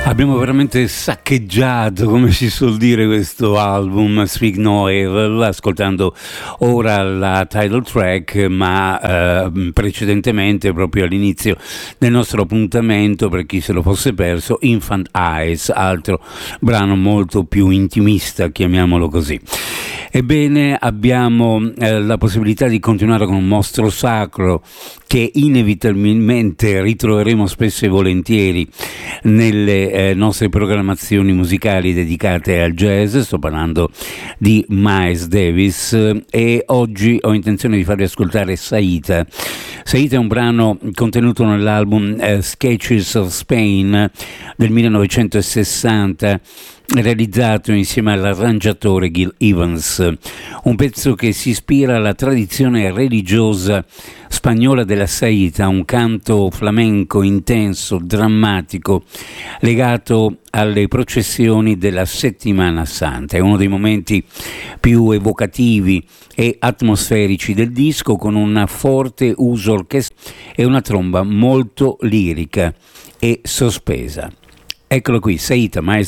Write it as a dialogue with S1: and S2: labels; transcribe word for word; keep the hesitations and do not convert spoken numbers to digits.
S1: Abbiamo veramente saccheggiato, come si suol dire, questo album Speak No Evil, ascoltando ora la title track, ma eh, precedentemente, proprio all'inizio del nostro appuntamento, per chi se lo fosse perso, Infant Eyes, altro brano molto più intimista, chiamiamolo così. Ebbene, abbiamo eh, la possibilità di continuare con un mostro sacro che inevitabilmente ritroveremo spesso e volentieri nelle eh, nostre programmazioni musicali dedicate al jazz. Sto parlando di Miles Davis e oggi ho intenzione di farvi ascoltare Saita. Saita è un brano contenuto nell'album eh, Sketches of Spain del millenovecentosessanta, realizzato insieme all'arrangiatore Gil Evans, un pezzo che si ispira alla tradizione religiosa spagnola della Saita, un canto flamenco intenso, drammatico, legato alle processioni della Settimana Santa. È uno dei momenti più evocativi e atmosferici del disco, con un forte uso orchestrale e una tromba molto lirica e sospesa. Eccolo qui, Saita, Miles